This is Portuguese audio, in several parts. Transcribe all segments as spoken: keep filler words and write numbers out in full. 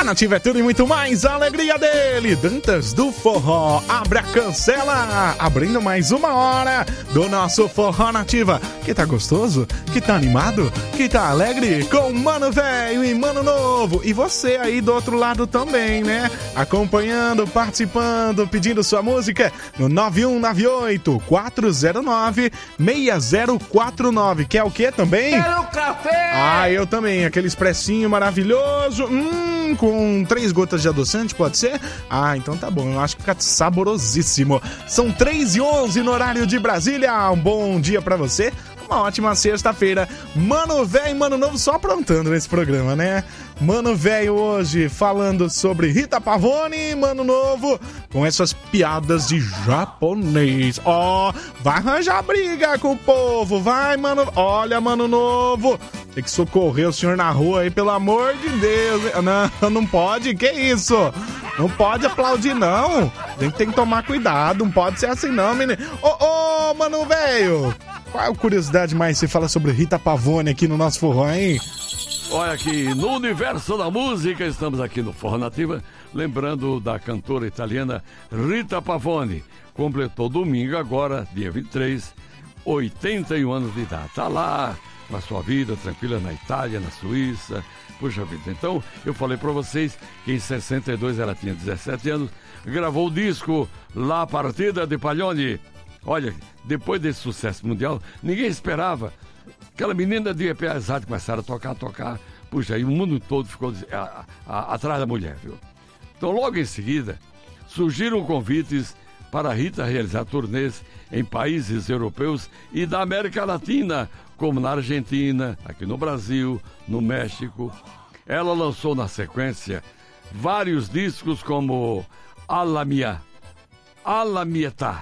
Nativa é tudo e muito mais, a alegria dele, Dantas do Forró, abre a cancela, abrindo mais uma hora do nosso Forró Nativa, que tá gostoso, que tá animado, que tá alegre, com Mano Velho e Mano Novo, e você aí do outro lado também, né, acompanhando, participando, pedindo sua música no nove um nove oito, quatro zero nove, seis zero quatro nove, quer o que também? Quero café! Ah, eu também, aquele expressinho maravilhoso, hum, com três gotas de adoçante, pode ser? Ah, então tá bom, eu acho que fica saborosíssimo. São três e onze no horário de Brasília, um bom dia pra você, uma ótima sexta-feira. Mano Velho e Mano Novo só aprontando nesse programa, né? Mano Velho hoje falando sobre Rita Pavone, Mano Novo com essas piadas de japonês. Ó, oh, vai arranjar briga com o povo, vai, Mano. Olha, Mano Novo, tem que socorrer o senhor na rua aí, pelo amor de Deus. Não, não pode, que isso? Não pode aplaudir, não. Tem, tem que tomar cuidado, não pode ser assim, não, menino. Ô, ô, Mano Velho, qual é a curiosidade mais que você fala sobre Rita Pavone aqui no nosso forró, hein? Olha aqui, no universo da música, estamos aqui no Forró Nativa, lembrando da cantora italiana Rita Pavone. Completou domingo agora, dia vinte e três, oitenta e um anos de idade. Tá lá com a sua vida tranquila na Itália, na Suíça. Puxa vida, então eu falei pra vocês que em sessenta e dois ela tinha dezessete anos, gravou o disco La Partida de Paglioni. Olha, depois desse sucesso mundial, ninguém esperava. Aquela menina de pesado começaram a tocar, a tocar. Puxa, aí o mundo todo ficou a, a, atrás da mulher, viu? Então, logo em seguida, surgiram convites para a Rita realizar turnês em países europeus e da América Latina, como na Argentina, aqui no Brasil, no México. Ela lançou na sequência vários discos como Alla Mia, Alla Mietà,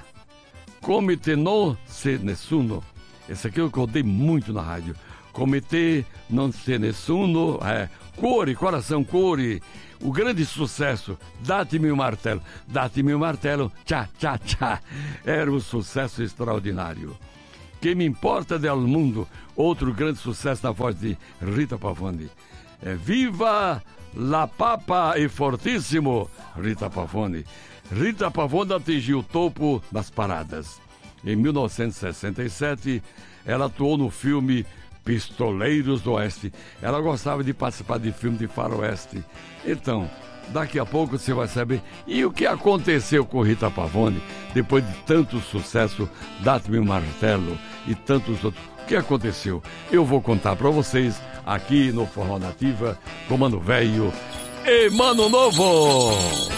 Come te non se nessuno. Esse aqui eu rodei muito na rádio. Comitê, não se nessuno, é, Cuore, Coração Cuore. O grande sucesso, Date-me o martelo, Date-me o martelo, tchá, tchá, tchá. Era um sucesso extraordinário. Que me importa del mundo, outro grande sucesso na voz de Rita Pavone. É, Viva la Papa e Fortíssimo, Rita Pavone. Rita Pavone atingiu o topo das paradas. Em mil novecentos e sessenta e sete, ela atuou no filme Pistoleiros do Oeste. Ela gostava de participar de filme de faroeste. Então, daqui a pouco você vai saber. E o que aconteceu com Rita Pavone, depois de tanto sucesso, Date-me o martelo e tantos outros. O que aconteceu? Eu vou contar para vocês aqui no Forró Nativa, com Mano Velho e Mano Novo.